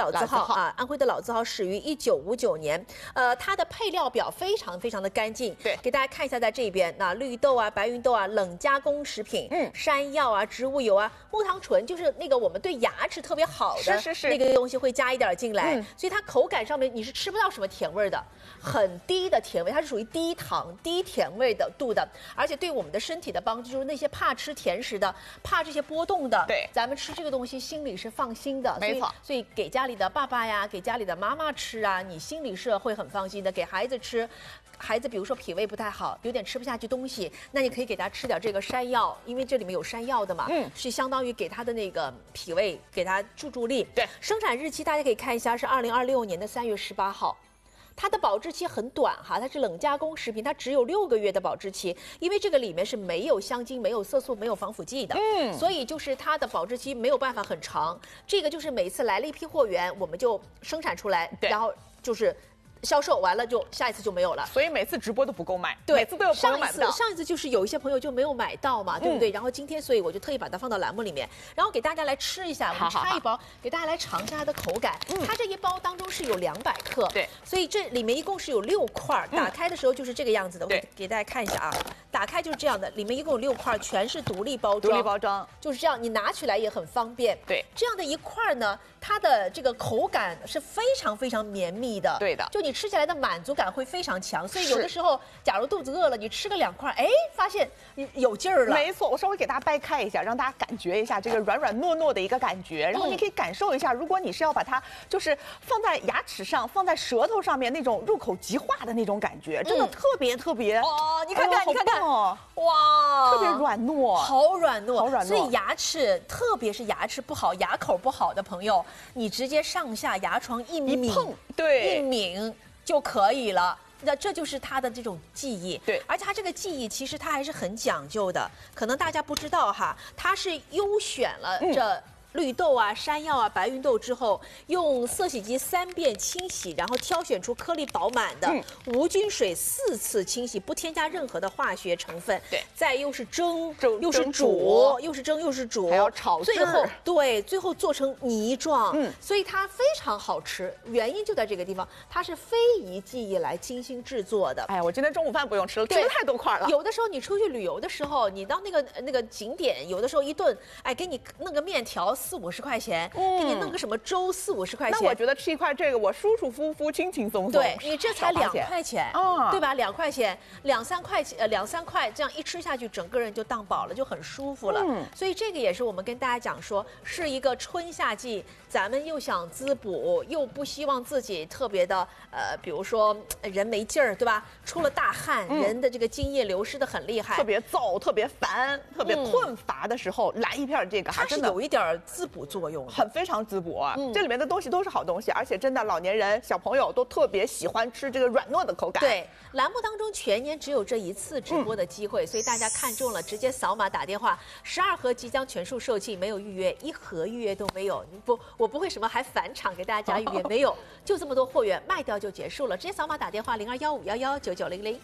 老字号啊，安徽的老字号始于1959年。它的配料表非常非常的干净。 对， 给大家看一下，在这边那绿豆啊、白芸豆啊、冷加工食品，山药啊、植物油啊、木糖醇，就是那个我们对牙齿特别好的那个东西会加一点进来，所以它口感上面你是吃不到什么甜味的，很低的甜味，它是属于低糖、低甜味的度的，而且对我们的身体的帮助就是那些怕吃甜食的、怕这些波动的， 对， 咱们吃这个东西心里是放心的， 没错。 所以给家里的爸爸呀，给家里的妈妈吃啊，你心里是会很放心的。给孩子吃，孩子比如说脾胃不太好，有点吃不下去东西，那你可以给他吃点这个山药，因为这里面有山药的嘛，是相当于给他的那个脾胃给他助力。 对， 生产日期大家可以看一下，是2026年的3月18号。它的保质期很短哈，它是冷加工食品，它只有6个月的保质期，因为这个里面是没有香精、没有色素、没有防腐剂的，所以就是它的保质期没有办法很长。这个就是每次来了一批货源，我们就生产出来，然后就是销售完了就下一次就没有了， 所以每次直播都不够卖， 对， 每次都有朋友买不到。 上一次就是有一些朋友就没有买到嘛，对不对？然后今天所以我就特意把它放到栏目里面，然后给大家来吃一下，我们拆一包给大家来尝一下它的口感。它这一包当中是有200克， 对， 所以这里面一共是有6块，打开的时候就是这个样子的。我给大家看一下啊，打开就是这样的，里面一共有6块，全是独立包装， 独立包装就是这样，你拿起来也很方便。 对， 这样的一块呢，它的这个口感是非常非常绵密的， 对的， 就你吃起来的满足感会非常强，所以有的时候，假如肚子饿了，你吃个2块，哎，发现有劲儿了。 没错，我稍微给大家掰开一下，让大家感觉一下这个软软糯糯的一个感觉，然后你可以感受一下，如果你是要把它就是放在牙齿上、放在舌头上面那种入口即化的那种感觉，真的特别特别哦，你看看，你看看， 哇，特别软糯， 好软糯， 好软糯。 所以牙齿，特别是牙齿不好、牙口不好的朋友，你直接上下牙床一抿， 对， 一抿就可以了。那这就是它的这种记忆， 对， 而且它这个记忆其实它还是很讲究的，可能大家不知道哈，它是优选了这绿豆啊、山药啊、白芸豆之后，用色洗机3遍清洗，然后挑选出颗粒饱满的，无菌水4次清洗，不添加任何的化学成分。 对， 再又是蒸，又是煮，又是蒸又是煮， 还要炒制， 最后做成泥状，所以它非常好吃。原因就在这个地方，它是非遗技艺来精心制作的。 哎，我今天中午饭不用吃了，吃了太多块了。 有的时候你出去旅游的时候，你到那个景点，有的时候一顿，哎，给你弄个面条40-50块钱，给你弄个什么粥40-50块钱。 那我觉得吃一块这个，我舒舒服服、轻轻松松。 对你这才2块钱，对吧？2块钱，2-3块钱，2-3块，这样一吃下去，整个人就当饱了，就很舒服了。所以这个也是我们跟大家讲说，是一个春夏季，咱们又想滋补，又不希望自己特别的比如说人没劲儿，对吧？出了大汗，人的这个津液流失的很厉害， 特别燥、特别烦、特别困乏的时候，来一片这个， 它是有一点滋补作用的， 非常滋补。这里面的东西都是好东西，而且真的老年人、小朋友都特别喜欢吃这个软糯的口感。 对，栏目当中全年只有这一次直播的机会，所以大家看中了直接扫码打电话，12盒即将全数售罄，没有预约，1盒预约都没有。我不会什么还返场给大家加预约，没有，就这么多货源卖掉就结束了，直接扫码打电话0215119900。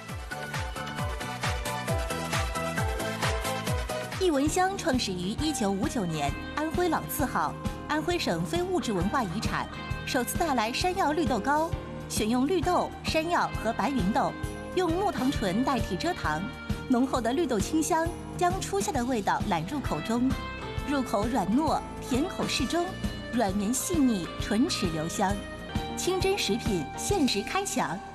艺文乡创始于1959年，安徽老字号，安徽省非物质文化遗产，首次带来山药绿豆糕，选用绿豆、山药和白芸豆，用木糖醇代替蔗糖，浓厚的绿豆清香将初夏的味道揽入口中，入口软糯，甜口适中，软绵细腻，唇齿留香。清真食品限时开抢